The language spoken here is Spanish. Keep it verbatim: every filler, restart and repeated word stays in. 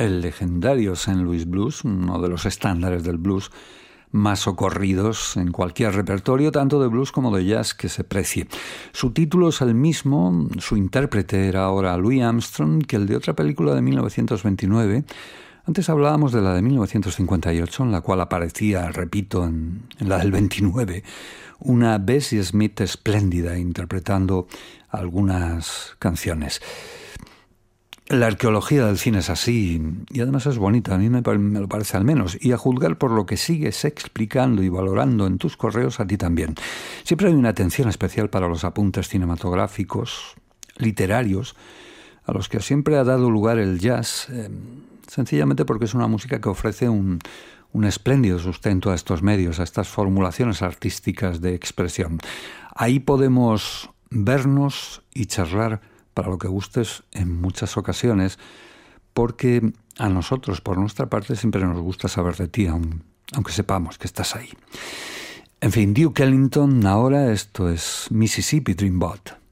el legendario Saint Louis Blues, uno de los estándares del blues más socorridos en cualquier repertorio, tanto de blues como de jazz que se precie. Su título es el mismo, su intérprete era ahora Louis Armstrong, que el de otra película de mil novecientos veintinueve. Antes hablábamos de la de mil novecientos cincuenta y ocho, en la cual aparecía, repito, en, en la del veintinueve, una Bessie Smith espléndida interpretando algunas canciones. La arqueología del cine es así, y además es bonita, a mí me, me lo parece al menos, y a juzgar por lo que sigues explicando y valorando en tus correos, a ti también. Siempre hay una atención especial para los apuntes cinematográficos, literarios, a los que siempre ha dado lugar el jazz, eh, sencillamente porque es una música que ofrece un, un espléndido sustento a estos medios, a estas formulaciones artísticas de expresión. Ahí podemos vernos y charlar para lo que gustes en muchas ocasiones, porque a nosotros, por nuestra parte, siempre nos gusta saber de ti, aunque sepamos que estás ahí. En fin, Duke Ellington, ahora esto es Mississippi Dreamboat.